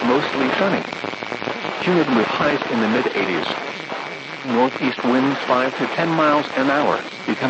mostly sunny. Humid with highs in the mid-80s. Northeast winds 5 to 10 miles an hour, becoming